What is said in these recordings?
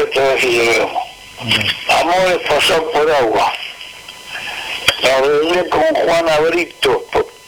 todavía llegamos. Amores pasados por agua. Me arreglé con Juana Brito,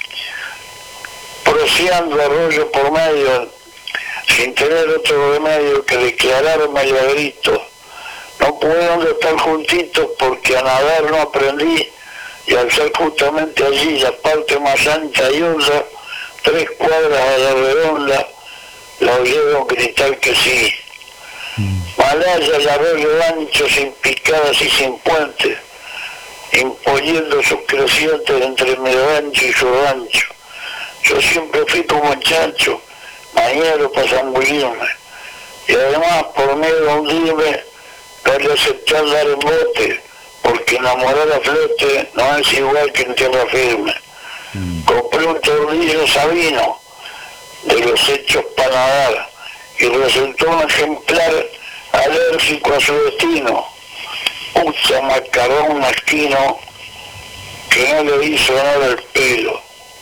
proseando arroyo por medio, sin tener otro remedio que declararme el agrito. No pudieron estar juntitos porque a nadar no aprendí, y al ser justamente allí la parte más ancha y honda, 3 cuadras a la redonda, la oyeron gritar que sí. Malaya el arroyo ancho, sin picadas y sin puentes, imponiendo sus crecientes entre mi rancho y su rancho. Yo siempre fui como chancho, mañero para zambullirme, y además por miedo a hundirme, no le acepté andar en bote, porque enamorar a flote no es igual que en tierra firme. Compré un tornillo sabino de los hechos para nadar, y resultó un ejemplar alérgico a su destino. Pucha macarrón masquino que no le hizo nada el pelo.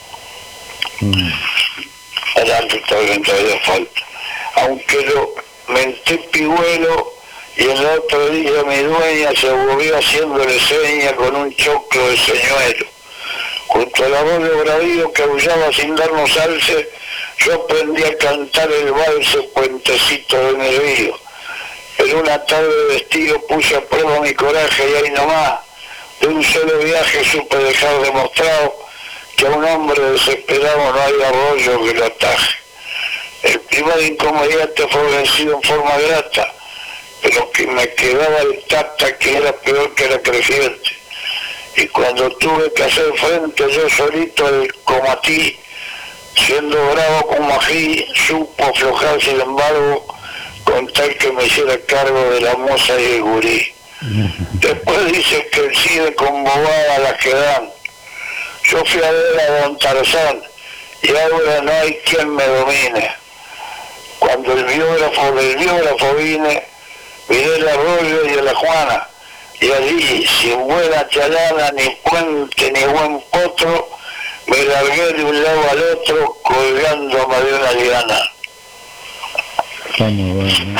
Adelante, todavía falta. Aunque lo menté pigüelo, y el otro día mi dueña se volvió haciéndole seña con un choclo de señuelo. Junto al arroyo bravío que aullaba sin darnos alce, yo aprendí a cantar el valse Puentecito de mi río. En una tarde vestido puse a prueba mi coraje, y ahí nomás, de un solo viaje supe dejar demostrado que a un hombre desesperado no hay arroyo que lo ataje. El primer inconveniente fue vencido en forma grata, pero que me quedaba el tata que era peor que la creciente. Y cuando tuve que hacer frente yo solito al comatí, siendo bravo como ají, supo aflojar sin embargo, con tal que me hiciera cargo de la moza y el gurí. Después dice que el cine con bobada las que dan. Yo fui a ver a Don Tarzán, y ahora no hay quien me domine. Cuando del biógrafo vine, miré el arroyo y a la Juana, y allí, sin buena chalana, ni puente, ni buen potro, me largué de un lado al otro, colgándome de una liana. Está muy bueno.